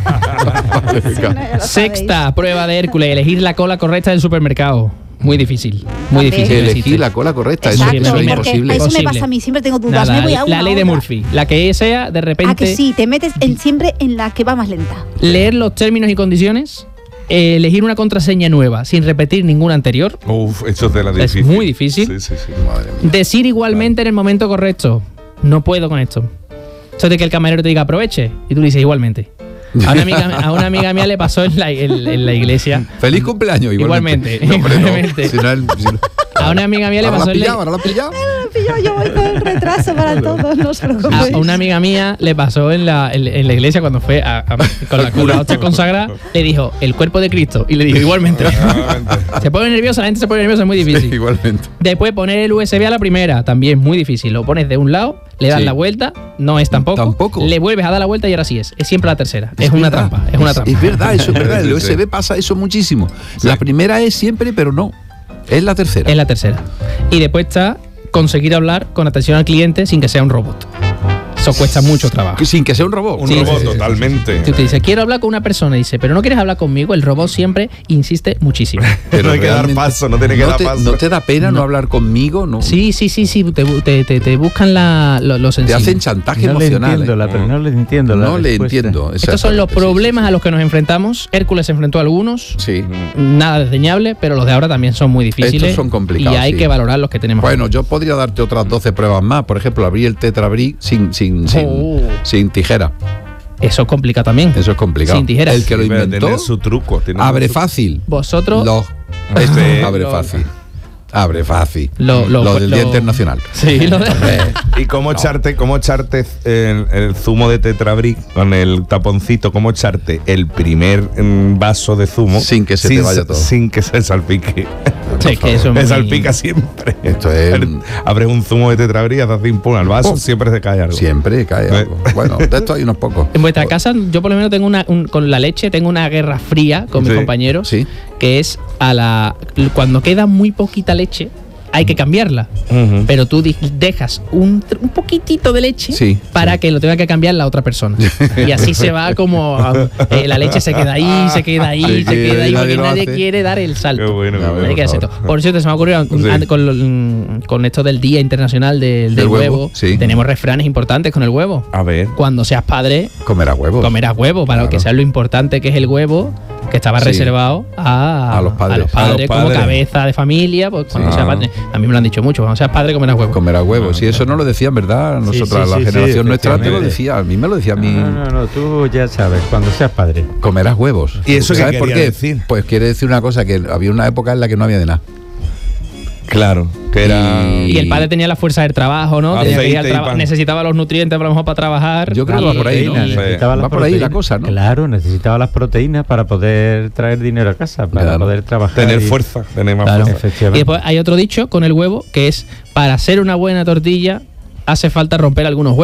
vale Sexta prueba de Hércules, elegir la cola correcta del supermercado. Muy difícil, muy También. difícil. Elegir la cola correcta, Exacto, eso, eso es imposible. Eso posible. me pasa a mí, siempre tengo dudas. Nada, me voy a una, la ley de Murphy, la que sea, de repente... Ah, que sí, te metes en, siempre en la que va más lenta. Leer los términos y condiciones, eh, elegir una contraseña nueva sin repetir ninguna anterior. Uf, eso es de la difícil. Es muy difícil. Sí, sí, sí. Madre mía. Decir igualmente vale. en el momento correcto. No puedo con esto. Eso de que el camarero te diga aproveche y tú le dices igualmente. A una amiga, a una amiga mía le pasó en la, en, en la iglesia. Feliz cumpleaños, igualmente. Igualmente. No, hombre, no. igualmente. Si no, si no. A una amiga mía le pasó. ¿Ahora la pillado? ¿Ahora la pillado? Yo voy con el retraso para todos, no os preocupéis. A una amiga mía le pasó en la, en, en la iglesia cuando fue a, a, con la, con la hostia consagrada, le dijo el cuerpo de Cristo y le dijo igualmente. Se pone nerviosa, la gente se pone nerviosa, es muy difícil. Sí, igualmente. Después poner el U S B a la primera, también muy difícil. Lo pones de un lado, le das sí. la vuelta, no es tampoco. Tampoco. Le vuelves a dar la vuelta y ahora sí es. Es siempre la tercera. Es, es una verdad. trampa. Es una trampa. Es verdad, eso es verdad. El U S B pasa eso muchísimo. Sí. La primera es siempre, pero no. Es la tercera. Es la tercera. Y después está conseguir hablar con atención al cliente sin que sea un robot. Eso cuesta mucho trabajo. Sin que sea un robot. Un sí, robot, sí, sí, totalmente. Tú te dices, quiero hablar con una persona, y dice, pero no quieres hablar conmigo. El robot siempre insiste muchísimo. Pero no hay que dar paso, no tiene que no dar te, paso. ¿No te da pena no, no hablar conmigo? No. Sí, sí, sí, sí. Te, te, te, te buscan la, lo, lo sencillo. Te hacen chantaje no emocional. Le entiendo, eh. la, pero no le entiendo la No le entiendo. Estos son los problemas a los que nos enfrentamos. Hércules se enfrentó a algunos. Sí. Nada desdeñable, pero los de ahora también son muy difíciles. Estos son complicados. Y hay sí. que valorar los que tenemos. Bueno, aquí. Yo podría darte otras doce pruebas más. Por ejemplo, abrir el tetrabric sin, sin, sin, oh. sin tijera. Eso es complicado también. Eso es complicado. Sin tijeras. El que lo inventó. Tiene su truco. Tiene abre su... fácil. Vosotros. Los, este, abre lo, fácil. Abre fácil. Lo, lo, lo del lo, Día Internacional. Sí, lo de... ¿Y cómo no. echarte, cómo echarte el, el zumo de tetrabric con el taponcito? ¿Cómo echarte el primer vaso de zumo sin que se sin, te vaya todo? Sin que se salpique. Sí, que eso me muy... salpica siempre. Esto es... Abres un zumo de tetrabric, haces pim pum al vaso, oh. siempre se cae algo. Siempre cae algo. Bueno, de esto hay unos pocos. En vuestra casa, yo por lo menos tengo una, un, con la leche, tengo una guerra fría con sí. mis compañeros, sí. que es a la cuando queda muy poquita leche, hay que cambiarla. Uh-huh. Pero tú dejas un, un poquitito de leche sí, para sí. que lo tenga que cambiar la otra persona. Y así se va como eh, la leche se queda ahí, se queda ahí, se, se queda ahí, porque nadie hace. quiere dar el salto. Qué bueno, no, bueno, por, por cierto, se me ha ocurrido sí. con, con esto del Día Internacional del, del huevo, huevo sí. tenemos refranes importantes con el huevo. A ver. Cuando seas padre, comerás huevos. Comerás huevo, para claro. que sea lo importante que es el huevo, que estaba sí. reservado a, a, los padres. a los padres, a los padres como cabeza de familia, pues cuando sí. seas padre. A mí me lo han dicho mucho, cuando seas padre comerás huevo. Comerás huevo, si sí, eso no lo decían, ¿verdad? Nosotros, sí, sí, la sí, generación sí, nuestra te lo decía, a mí me lo decía a mí. No, no, no, tú ya sabes, cuando seas padre. Comerás huevos. ¿Y eso ¿sabes qué por qué? Decir? Pues quiere decir una cosa, que había una época en la que no había de nada. Claro, que era... Y, y el padre tenía la fuerza del trabajo, ¿no? Tenía que ir al traba- necesitaba los nutrientes a lo mejor para trabajar. Yo creo que va por ahí, ¿no? Necesitaba va por ahí la cosa, ¿no? Claro, necesitaba las proteínas para poder traer dinero a casa, para claro. poder trabajar. Tener y... fuerza, tener más claro. fuerza. Y después hay otro dicho con el huevo, que es, para hacer una buena tortilla, hace falta romper algunos huevos.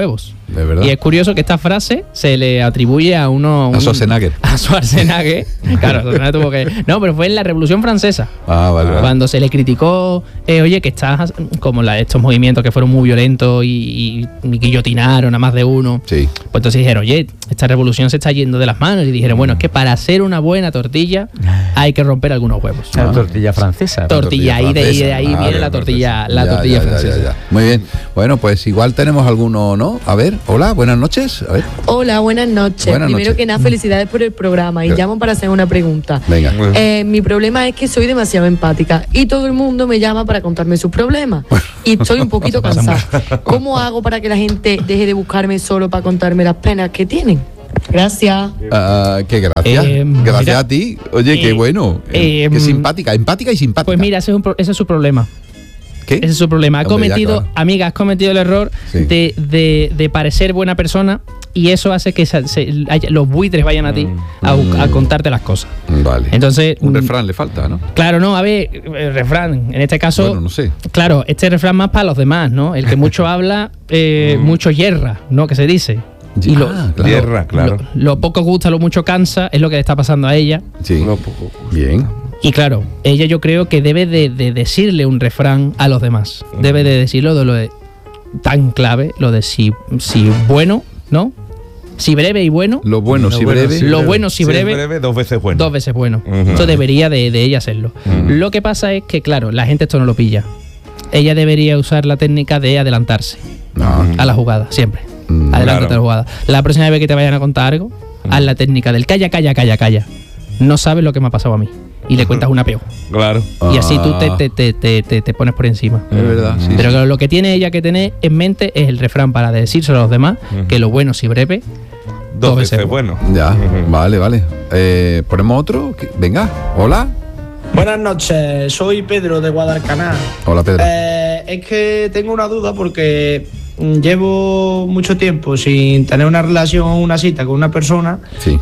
De verdad. Y es curioso que esta frase se le atribuye a uno... Un, a Schwarzenegger. A Schwarzenegger. Claro, Schwarzenegger tuvo que... No, pero fue en la Revolución Francesa. Ah, vale. vale. Cuando se le criticó, eh, oye, que estás... Como la, estos movimientos que fueron muy violentos y, y, y guillotinaron a más de uno. Sí. Pues entonces dijeron, oye, esta revolución se está yendo de las manos. Y dijeron, bueno, es que para hacer una buena tortilla hay que romper algunos huevos. La ah. tortilla francesa. Tortilla, y de, de, de ahí vale, viene la tortilla, la ya, tortilla ya, francesa. Ya, ya, ya. Muy bien. Bueno, pues igual tenemos alguno, ¿no? A ver, hola, buenas noches. A ver. Hola, buenas noches. Buenas Primero noches. que nada, felicidades por el programa y Gracias. llamo para hacer una pregunta. Venga. Eh, mi problema es que soy demasiado empática y todo el mundo me llama para contarme sus problemas y estoy un poquito cansada. ¿Cómo hago para que la gente deje de buscarme solo para contarme las penas que tienen? Gracias. Uh, qué gracias. Eh, gracias mira, a ti. Oye, eh, qué bueno. eh, qué simpática, empática y simpática. Pues mira, ese es, un pro, ese es su problema. ¿Qué? Ese es su problema. Ha Hombre, cometido, ya, claro. amiga, has cometido el error Sí. de, de, de parecer buena persona y eso hace que se, se, haya, los buitres vayan a ti a, Mm. a contarte las cosas. Vale. Entonces, un mm, refrán le falta, ¿no? Claro, no, a ver, el refrán, en este caso, Bueno, no sé. claro, este refrán más para los demás, ¿no? El que mucho habla, eh, mucho yerra, ¿no? Que se dice. Y lo, Ah, claro. Tierra, claro. lo, lo poco gusta, lo mucho cansa, es lo que le está pasando a ella. Sí. No, poco. Bien. Y claro, ella yo creo que debe de, de decirle un refrán a los demás. Debe de decirlo de lo de tan clave, lo de si, si bueno, ¿no? Si breve y bueno. Lo bueno, Lo si bueno, breve. sí. Lo bueno si Si es breve, breve, dos veces bueno. dos veces bueno. Ujú. Esto debería de, de ella hacerlo. Ujú. Lo que pasa es que, claro, la gente esto no lo pilla. Ella debería usar la técnica de adelantarse No. a la jugada, siempre. Mm, Adelántate claro. a la jugada. La próxima vez que te vayan a contar algo, haz la técnica del calla, calla, calla, calla. No sabes lo que me ha pasado a mí. Y le cuentas una peor. Claro. Y así tú te, Ah, te, te, te, te, te pones por encima. Es verdad, sí. Pero sí. claro, lo que tiene ella que tener en mente es el refrán para decírselo a los demás, Ujú. que lo bueno si breve, Dos dos veces veces bueno. Ya, Ujú. vale, vale. Eh, ¿Ponemos otro? ¿Qué? Venga, hola. Buenas noches, soy Pedro de Guadalcanal. Hola, Pedro. Eh, es que tengo una duda porque mm, llevo mucho tiempo sin tener una relación o una cita con una persona Sí.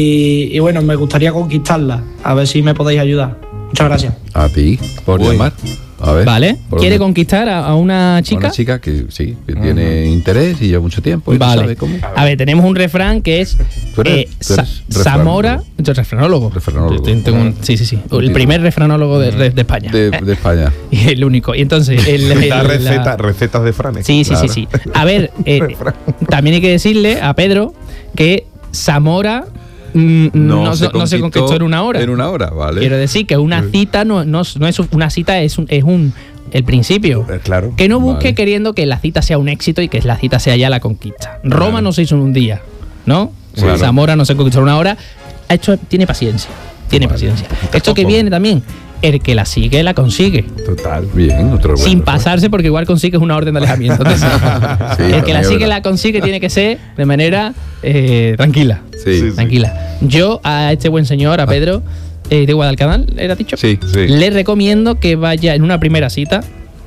y, y bueno, me gustaría conquistarla. A ver si me podéis ayudar. Muchas gracias. A ti, por Uy. llamar. A ver. ¿vale? ¿por ¿Quiere dónde? conquistar a, a una chica? Una chica que sí, que tiene interés y lleva mucho tiempo y no Vale. sabe cómo. A ver, tenemos un refrán que es Tú eres- eh, tú Sa- eres Zamora. Yo refranólogo. Refranólogo. Yo tengo un- sí, sí, sí. El primer refranólogo de, de- de España. De, de España. Y el único. Y entonces. El, el- Da la- receta, recetas de franes. Sí, sí, Claro. sí, sí. A ver, eh, también hay que decirle a Pedro que Zamora mm, no, no se, no se conquistó en una hora. En una hora, vale. Quiero decir que una cita no, no, no es una cita, es un, es un el principio. Eh, Claro. Que no busque Vale. queriendo que la cita sea un éxito y que la cita sea ya la conquista. Roma Claro. no se hizo en un día, ¿no? Claro. Zamora no se conquistó en una hora. Ha hecho, tiene paciencia. Tiene Vale. paciencia. Esto que viene también, el que la sigue, la consigue. Total. Bien, otro bueno. Sin pasarse, porque igual consigues una orden de alejamiento. Entonces, Sí, el que la también sigue, es verdad. la consigue, tiene que ser de manera eh, tranquila. Sí, Sí, Tranquila. Yo a este buen señor, a Pedro, eh, de Guadalcanal, ¿era dicho? sí. Sí. Le recomiendo que vaya en una primera cita.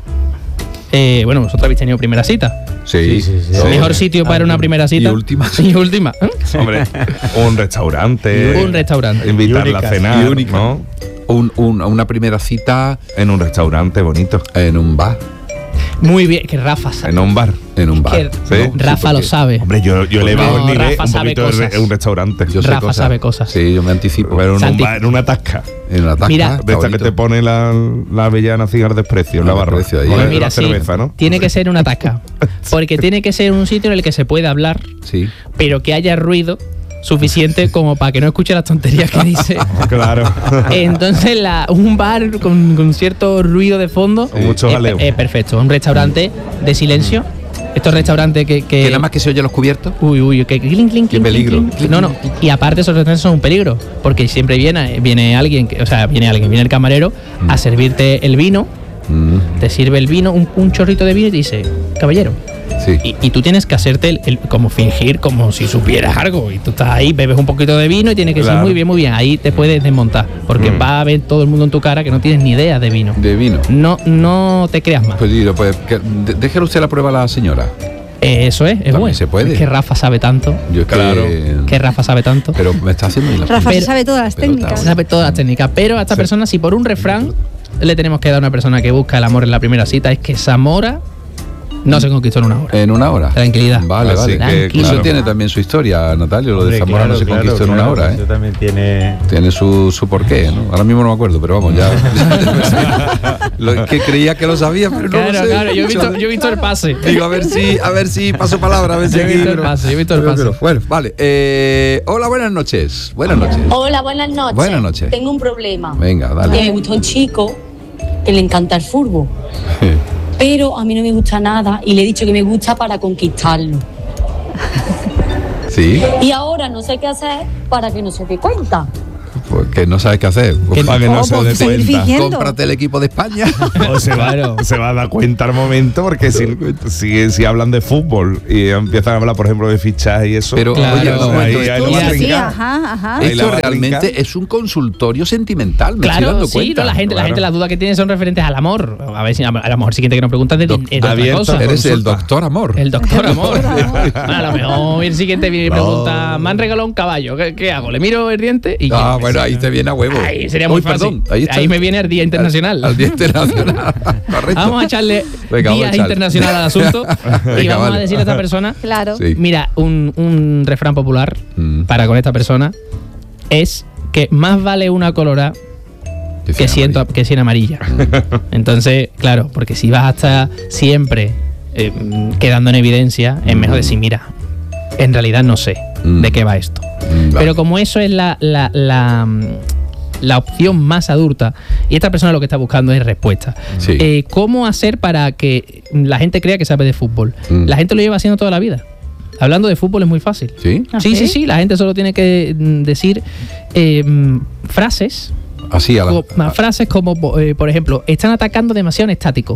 Eh, bueno, vosotros habéis tenido primera cita. Sí, Sí, sí, sí. Mejor sitio para una primera cita. Y última. Y última. ¿eh? Hombre, un restaurante. Un restaurante. Invitarla Y única. a cenar. Y única. ¿no? Un, un- una primera cita En un restaurante bonito. en un bar. Muy bien, que Rafa sabe. En un bar. En un bar. Que Sí. Rafa lo porque sabe. Hombre, yo, yo le No, veo el nivel Rafa un sabe poquito de cosas. re- un restaurante. Yo sé Rafa cosas. sabe cosas. Sí, yo me anticipo. Pero en, un Santi. bar, en una tasca. En la tasca. Mira. está De esta que bonito. te pone la, la avellana cigar desprecio en la Ah, barra. desprecio ahí. Con Pues la mira, sí, cerveza, ¿no? tiene que ser una tasca. Porque tiene que ser un sitio en el que se pueda hablar, Sí. pero que haya ruido suficiente como para que no escuche las tonterías que dice. Claro. Entonces, la, un bar con, con cierto ruido de fondo Con mucho es, jaleo. es perfecto. Un restaurante de silencio. Estos restaurantes que. que Que nada más que se oye los cubiertos. Uy, uy, que clink, clink, Qué clink, peligro. clink, clink. No, no. Y aparte esos restaurantes son un peligro, porque siempre viene, viene alguien, que, o sea, viene alguien, viene el camarero a servirte el vino, Mm, te sirve el vino, un, un chorrito de vino y te dice, caballero. sí. Y, y tú tienes que hacerte el, el- como fingir como si supieras algo. Y tú estás ahí, bebes un poquito de vino y tienes que Claro. decir muy bien, muy bien. Ahí te puedes desmontar, porque Mm. va a ver todo el mundo en tu cara que no tienes ni idea de vino. De vino. No, no te creas más. Pues, digo, pues que, de- déjele usted la prueba a la señora. Eh, eso es, es También bueno. se puede. Es que Rafa sabe tanto. Yo es que- Claro. Que Rafa sabe tanto. Pero me está haciendo la Rafa se Pero- sabe todas las pero técnicas. Se sabe todas las técnicas. Pero a esta persona, si por un refrán le tenemos que dar a una persona que busca el amor en la primera cita, es que Zamora No se conquistó en una hora. En una hora. Tranquilidad. Vale, Así vale. que, Eso claro. tiene también su historia, Natalio. Lo de Hombre, Zamora claro, no se claro, conquistó en claro, una hora, ¿eh? Eso también tiene... Tiene su, su porqué, ¿no? Ahora mismo no me acuerdo, pero vamos, ya. Lo que creía que lo sabía, pero no Claro, lo sé. claro, yo he visto, yo he visto el pase. Digo, a ver si, a ver si paso palabra, a ver si Yo he aquí, visto el pero- pase, yo he visto el pero- pase. pero- Bueno, vale. Eh, hola, buenas noches. Buenas noches. Hola, buenas noches. Buenas noches. Tengo un problema. Venga, Que dale. me gustó un chico que le encanta el fútbol, pero a mí no me gusta nada y le he dicho que me gusta para conquistarlo. Sí, Y ahora no sé qué hacer para que no se dé cuenta. porque no sabes qué hacer. Pues, Para que no Oh, se pues dé seguir cuenta. fingiendo. cómprate el equipo de España. O se va, Claro. se va a dar cuenta al momento, porque si, si, si hablan de fútbol y empiezan a hablar, por ejemplo, de fichaje y eso, Pero, Claro. oye, un momento, ahí, ahí esto- lo va a Sí, trincar. ajá, ajá. Ahí la esto va a realmente trincar. es un consultorio sentimental, me estoy Claro, dando sí, cuenta. no, la gente, la Claro. gente las dudas que tiene son referentes al amor. A ver si a lo mejor siguiente que nos preguntas de, Doc- es de otra abierto, cosa. Eres el Consulta. doctor amor. El doctor amor. A lo mejor el siguiente viene y No. pregunta, me han regalado un caballo, ¿qué, qué hago? ¿Le miro el diente? Y Ah, ya, bueno, ahí te viene a huevo. Ahí sería muy Uy, fácil. perdón, ahí, está. Ahí me viene el Día Internacional. Al, al Día Internacional. Correcto. Vamos a echarle Venga, vamos Día a echarle. Internacional al asunto y Venga, vamos vale. a decirle a esta persona, Claro. Sí. mira, un, un refrán popular Mm. para con esta persona es que más vale una colorada Que que, sea siento, amarillo. que cien amarilla. Entonces, claro, porque si vas a estar siempre eh, quedando en evidencia, es mejor decir, mira, en realidad no sé Mm. de qué va esto. Mm, vale. Pero como eso es la, la, la, mm, la opción más adulta y esta persona lo que está buscando es respuesta. Sí. Eh, ¿Cómo hacer para que la gente crea que sabe de fútbol? Mm. La gente lo lleva haciendo toda la vida. Hablando de fútbol es muy fácil. ¿Sí? ¿Ah, Sí, sí, sí? sí. La gente solo tiene que mm, decir eh, mm, frases. Así, a la, co- a- frases como, eh, por ejemplo, están atacando demasiado en estático.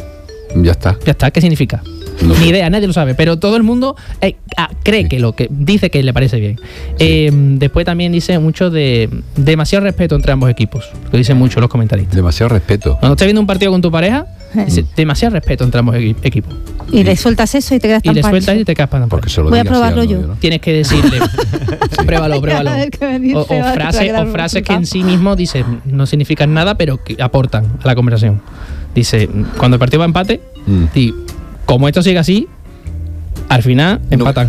ya está. Ya está, ¿qué significa? No sé. Ni idea, nadie lo sabe, pero todo el mundo eh, ah, cree Sí. que lo que dice que le parece bien. Eh, después también dice mucho de demasiado respeto entre ambos equipos, lo dicen mucho los comentaristas. Demasiado respeto. Cuando estés viendo un partido con tu pareja, dice demasiado respeto entre ambos equi- equipos. Y le sueltas eso y te quedas Y tan le pancho. sueltas y te caspas tan Porque pancho. se lo Voy a digas así probarlo al yo. novio, ¿no? Tienes que decirle, pruébalo, pruébalo. Cada vez que me dice, O, o va a frases, quedar o frases que flipado. en sí mismo dice no significan nada, pero que aportan a la conversación. Dice, cuando el partido va a empate, Mm. y como esto sigue así, al final No. empatan.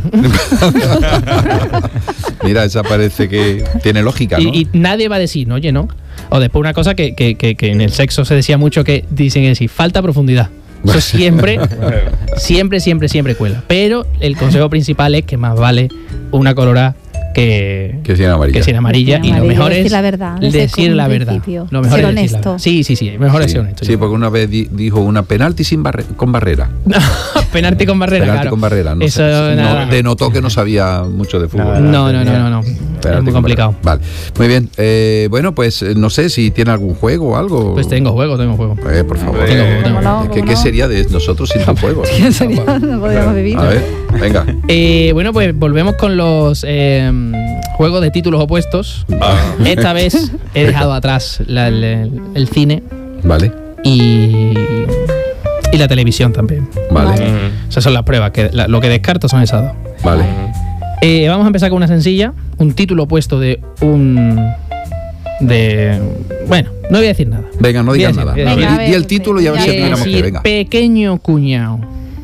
Mira, esa parece que tiene lógica, ¿no? Y, y nadie va a decir, no, oye, no. O después una cosa que, que, que, que en el sexo se decía mucho que dicen que sí, falta profundidad. Eso siempre, siempre, siempre, siempre cuela. Pero el consejo principal es que más vale una colorada que, Que sea amarilla. que sea amarilla. Que Y sea lo amarilla, mejor decir es la verdad, desde decir un la verdad. principio. Lo mejor Ser es decir la honesto. verdad. Sí, sí, sí, mejor es Sí, ser honesto. sí, porque una vez di- dijo una penalti sin barre- con barrera. Penalti con barrera, penalti claro. con barrera. No Eso sé, nada. no, denotó que no sabía mucho de fútbol. No, no, no, no, no. Es Penalti muy con complicado. barrera. Vale, muy bien. Eh, bueno, pues eh, no sé si tiene algún juego o algo. Pues tengo juego, tengo juego. Eh, por favor. Tengo juego, tengo ¿Cómo no? ¿Qué, ¿Cómo qué no? sería de nosotros sin tu juego? ¿Qué sería? No podríamos vivir. A ver, venga. Eh, bueno, pues volvemos con los eh, juegos de títulos opuestos. Esta vez he dejado atrás la- el, el- el cine Vale, y, y la televisión también. vale, Esas son las pruebas. Que la- lo que descarto son esas dos. vale. Eh, vamos a empezar con una sencilla. Un título opuesto de un... de... Bueno, no voy a decir nada. Venga, no Voy a digas decir- nada. voy a No, decir- Venga, a di, ver, di el título y a ver si ya. Voy a adivinamos qué. decir Venga. pequeño cuñado.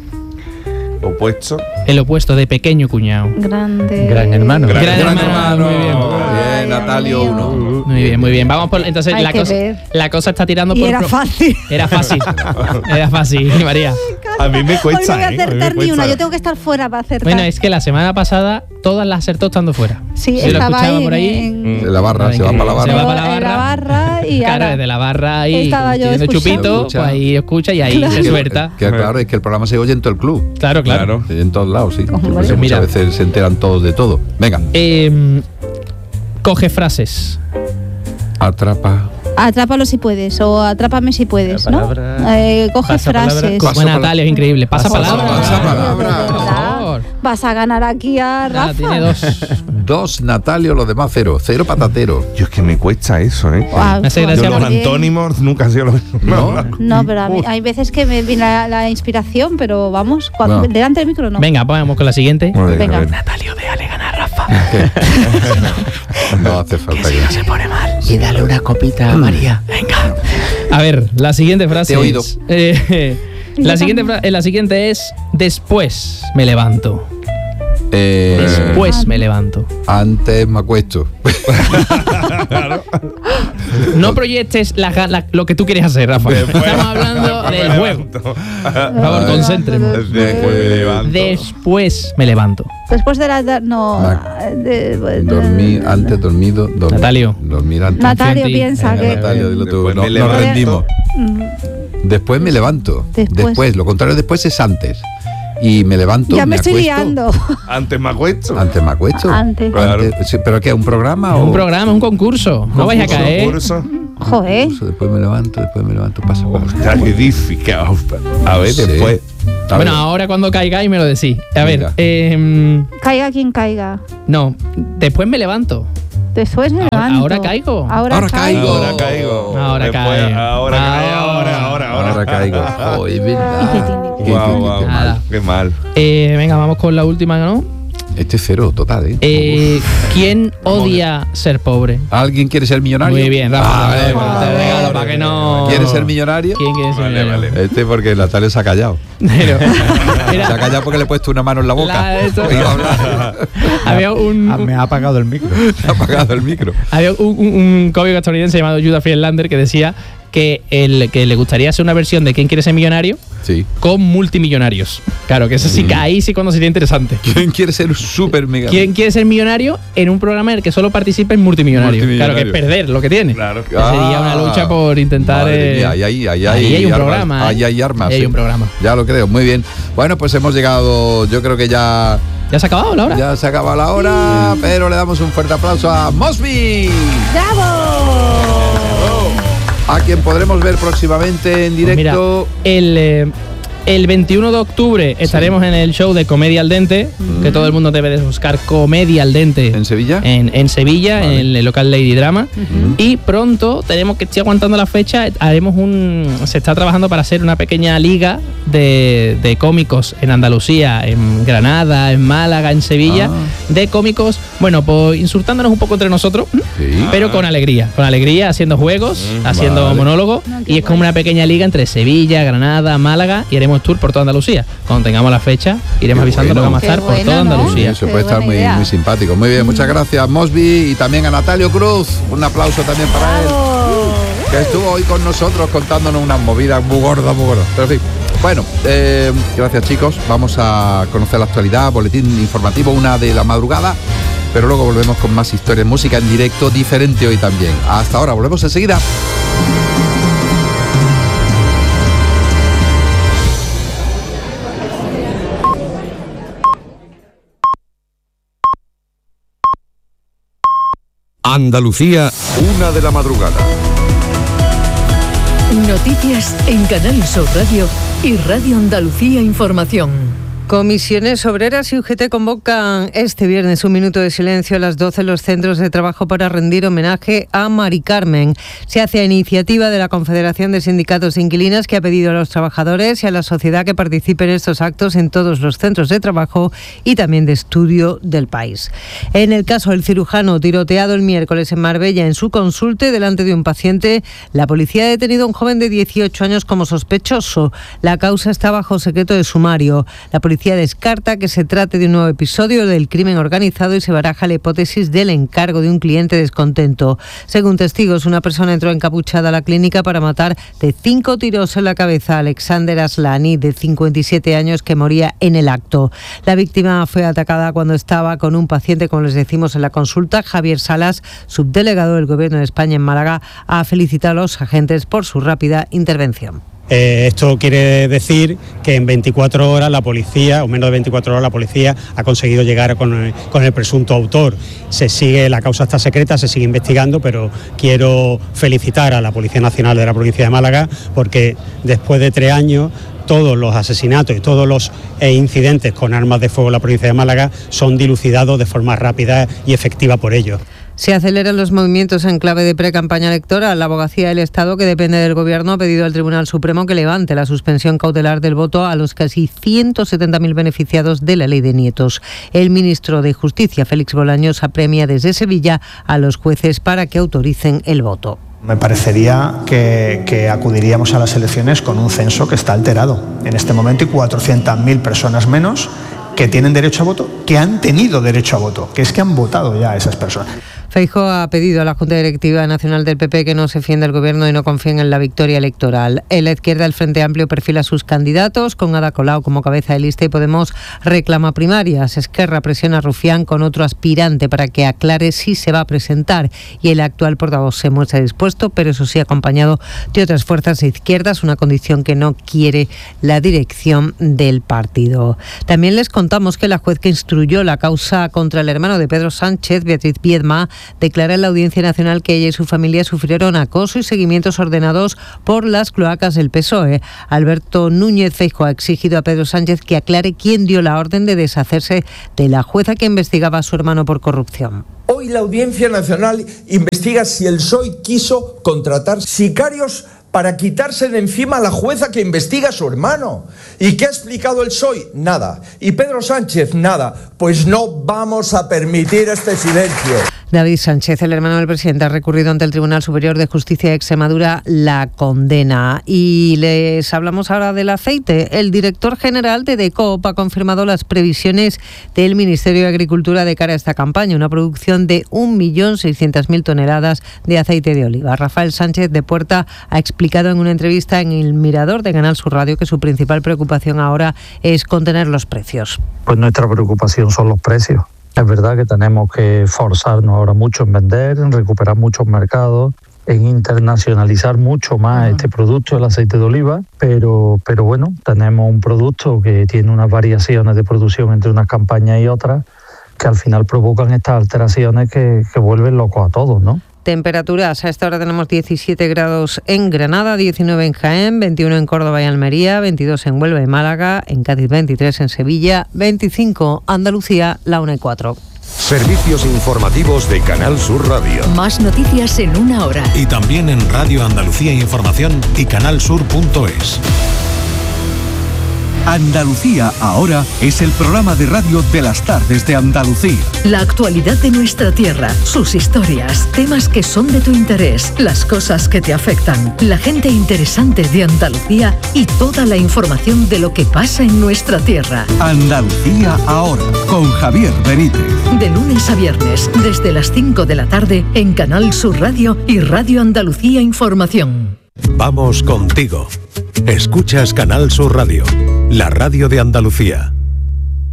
Opuesto. El opuesto de pequeño cuñado. Grande. Gran hermano. Gran, Gran hermano. hermano. Muy bien. Bien, Natalio Dios mío. uno. Muy bien, muy bien. Vamos por. Entonces, Hay la que cosa, ver. la cosa está tirando Y por. era pro- fácil. Era fácil. Era fácil, María. A mí me Hoy cuesta, no voy a ¿eh? A mí me acertar ni una. cuesta. Yo tengo que estar fuera para acertar. Bueno, es que la semana pasada todas las acertó estando fuera. Sí, Si lo estaba escuchaba ahí por ahí. en- De la barra, se va para la Se va barra. para la en la barra. barra y Claro, ahora- desde la barra ahí Estaba yo pidiendo escuchando. chupito, pues ahí escucha y ahí Claro. se suelta. Que claro, es que el programa se oye en todo el club. Claro, claro. Claro. Sí, en todos lados, sí. Hombre. Porque Mira. muchas veces se enteran todos de todo. Venga, Eh, coge frases. atrapa. Atrápalo si puedes o atrápame si puedes, La ¿no? palabra- Eh, coge pasa palabra. frases. Pasa Bueno, palabra. Natalia, es increíble. Pasa, Pasa palabra. pasa palabra. Por favor. Vas a ganar aquí a Nada, Rafa. tiene dos. Dos, Natalio, los demás cero. Cero patatero. Yo es que me cuesta eso, ¿eh? Guau, Me hace Yo gracia los muy bien. antónimos nunca han sido lo mismo. ¿No? No, pero a mí, hay veces que me viene la, la inspiración, pero vamos, cuando, No. delante del micro no. Venga, vamos con la siguiente. Venga, Venga. a ver. Natalio, déjale ganar a Rafa. No hace falta que. Se pone mal. Y dale una copita a María. Venga. A ver, la siguiente frase. Te he oído. es, eh, La siguiente, la siguiente es: después me levanto. Eh, Después me levanto. Antes me acuesto. No proyectes la, la, lo que tú quieres hacer, Rafa. Después, Estamos hablando del juego. Por favor, concéntremos. Después me levanto. Después me levanto. Después de la... No... De, de, dormir antes, dormido. Dormir, Natalio. Dormir antes. Natalio piensa eh, que... Natalio, dilo tú. No, nos rendimos. Después me levanto. Después. después. Lo contrario después es antes. Y me levanto. Ya me, me estoy acuesto. liando. Antes me acuesto. Antes me acuesto. Antes. Claro. Antes, ¿pero qué? ¿Un programa o...? Un programa, un concurso. No vais a caer. Concurso. Joder. Concurso, después me levanto, después me levanto. Pasa. Está edificado. A ver, Sí. después. A Bueno, ver. ahora cuando caigáis me lo decís. A ver, Venga. eh, Caiga quien caiga. no, después me levanto. Después me Ahora- levanto. ahora caigo. Ahora, Ahora caigo. Ahora caigo. Ahora Después, caigo. Ahora caigo. Ahora, ahora, ahora. Ahora caigo. Oh, es verdad. Qué- Guau, qué- guau, qué Nada. mal. Qué mal. Eh, venga, vamos con la última, ¿no? Este es cero total, ¿eh? Eh, ¿Quién odia ser pobre? ¿Alguien quiere ser millonario? Muy bien, Rafa. Ah, te- vale, te vale, regalo vale. para que no. ¿Quiere ser millonario? ¿Quién quiere ser Vale, millonario? vale. Este porque Natalio se ha callado. Pero, mira, Se ha callado porque le he puesto una mano en la boca. La- eso- Iba a hablar. había un, Ah, me ha apagado el micro. Se ha apagado el micro. había un, un, un cómico estadounidense llamado Judah Friedlander que decía que, el, que le gustaría hacer una versión de ¿Quién quiere ser millonario? Sí. Con multimillonarios. Claro, que eso sí, que ahí sí cuando sería interesante. ¿Quién quiere ser un super mega? ¿Quién quiere ser millonario en un programa en el que solo participen multimillonarios? Claro, que es Multimillonarios. perder lo que tiene. Claro. Que sería una lucha por intentar... Madre eh, mía, ahí, ahí, ahí, ahí hay un armas. programa, ¿eh? Ahí hay armas. Ahí hay sí. un programa. Ya lo creo, muy bien. Bueno, pues hemos llegado, yo creo que ya, ¿Ya se ha acabado la hora? ya se acaba la hora, pero le damos un fuerte aplauso a Mosby, ¡Bravo! a quien podremos ver próximamente en directo. Pues mira, el, eh, el veintiuno de octubre estaremos en el show de Comedia al Dente, que todo el mundo debe de buscar Comedia al Dente. ¿En Sevilla? En, en Sevilla, Vale. en el local Lady Drama. Y pronto, tenemos que estoy aguantando la fecha, haremos un. Se está trabajando para hacer una pequeña liga de, de cómicos en Andalucía, en Granada, en Málaga, en Sevilla, Ah. de cómicos, bueno, pues insultándonos un poco entre nosotros, Sí. pero con alegría, con alegría, haciendo juegos, haciendo vale. monólogos, No, qué y es como guay. una pequeña liga entre Sevilla, Granada, Málaga, y haremos tour por toda Andalucía. Cuando tengamos la fecha, iremos Qué avisando que bueno. vamos a Qué estar por bueno, toda ¿no? Andalucía. Eso Qué puede estar buena muy, idea. muy simpático. Muy bien, muchas gracias Mosby y también a Natalio Cruz. Un aplauso también para él, que estuvo hoy con nosotros contándonos unas movidas muy gordas, muy gordas. Pero en fin, bueno, eh, gracias chicos. Vamos a conocer la actualidad, boletín informativo, una de la madrugada, pero luego volvemos con más historias, música en directo, diferente hoy también. Hasta ahora, volvemos enseguida. Andalucía, una de la madrugada. Noticias en Canal Sur Radio y Radio Andalucía Información. Comisiones Obreras y U G T convocan este viernes un minuto de silencio a las doce en los centros de trabajo para rendir homenaje a Mari Carmen. Se hace a iniciativa de la Confederación de Sindicatos de Inquilinas, que ha pedido a los trabajadores y a la sociedad que participen en estos actos en todos los centros de trabajo y también de estudio del país. En el caso del cirujano tiroteado el miércoles en Marbella en su consulte delante de un paciente, la policía ha detenido a un joven de dieciocho años como sospechoso. La causa está bajo secreto de sumario. La policía descarta que se trate de un nuevo episodio del crimen organizado y se baraja la hipótesis del encargo de un cliente descontento. Según testigos, una persona entró encapuchada a la clínica para matar de cinco tiros en la cabeza a Alexander Aslani, de cincuenta y siete años, que moría en el acto. La víctima fue atacada cuando estaba con un paciente, como les decimos en la consulta. Javier Salas, subdelegado del Gobierno de España en Málaga, ha felicitado a los agentes por su rápida intervención. Eh, esto quiere decir que en veinticuatro horas la policía, o menos de veinticuatro horas, la policía ha conseguido llegar con el, con el presunto autor. Se sigue, la causa está secreta, se sigue investigando, pero quiero felicitar a la Policía Nacional de la provincia de Málaga, porque después de tres años todos los asesinatos y todos los eh, incidentes con armas de fuego en la provincia de Málaga son dilucidados de forma rápida y efectiva por ellos. Se aceleran los movimientos en clave de pre-campaña electoral. La Abogacía del Estado, que depende del Gobierno, ha pedido al Tribunal Supremo que levante la suspensión cautelar del voto a los casi ciento setenta mil beneficiados de la Ley de Nietos. El ministro de Justicia, Félix Bolaños, apremia desde Sevilla a los jueces para que autoricen el voto. Me parecería que, que acudiríamos a las elecciones con un censo que está alterado en este momento y cuatrocientas mil personas menos que tienen derecho a voto, que han tenido derecho a voto, que es que han votado ya a esas personas. Feijóo ha pedido a la Junta Directiva Nacional del P P que no se fiende el gobierno y no confíen en la victoria electoral. En la izquierda, el Frente Amplio perfila a sus candidatos, con Ada Colau como cabeza de lista, y Podemos reclama primarias. Esquerra presiona a Rufián con otro aspirante para que aclare si se va a presentar, y el actual portavoz se muestra dispuesto, pero eso sí acompañado de otras fuerzas de izquierdas, una condición que no quiere la dirección del partido. También les contamos que la juez que instruyó la causa contra el hermano de Pedro Sánchez, Beatriz Viedma, declara en la Audiencia Nacional que ella y su familia sufrieron acoso y seguimientos ordenados por las cloacas del P S O E. Alberto Núñez Feijóo ha exigido a Pedro Sánchez que aclare quién dio la orden de deshacerse de la jueza que investigaba a su hermano por corrupción. Hoy la Audiencia Nacional investiga si el P S O E quiso contratar sicarios para quitarse de encima a la jueza que investiga a su hermano. ¿Y qué ha explicado el P S O E? Nada. ¿Y Pedro Sánchez? Nada. Pues no vamos a permitir este silencio. David Sánchez, el hermano del presidente, ha recurrido ante el Tribunal Superior de Justicia de Extremadura la condena. Y les hablamos ahora del aceite. El director general de DECOOP ha confirmado las previsiones del Ministerio de Agricultura de cara a esta campaña, una producción de un millón seiscientas mil toneladas de aceite de oliva. Rafael Sánchez de Puerta ha explicado en una entrevista en El Mirador de Canal Sur Radio que su principal preocupación ahora es contener los precios. Pues nuestra preocupación son los precios. Es verdad que tenemos que esforzarnos ahora mucho en vender, en recuperar muchos mercados, en internacionalizar mucho más uh-huh. este producto, el aceite de oliva, pero, pero bueno, tenemos un producto que tiene unas variaciones de producción entre unas campañas y otras que al final provocan estas alteraciones que, que vuelven locos a todos, ¿no? Temperaturas, a esta hora tenemos diecisiete grados en Granada, diecinueve en Jaén, veintiuno en Córdoba y Almería, veintidós en Huelva y Málaga, en Cádiz veintitrés, en Sevilla, veinticinco, Andalucía, la una y cuatro. Servicios informativos de Canal Sur Radio. Más noticias en una hora. Y también en Radio Andalucía Información y canalsur punto es. Andalucía Ahora es el programa de radio de las tardes de Andalucía. La actualidad de nuestra tierra, sus historias, temas que son de tu interés, las cosas que te afectan, la gente interesante de Andalucía y toda la información de lo que pasa en nuestra tierra. Andalucía Ahora, con Javier Benítez. De lunes a viernes, desde las cinco de la tarde, en Canal Sur Radio y Radio Andalucía Información. Vamos contigo. Escuchas Canal Sur Radio, la radio de Andalucía.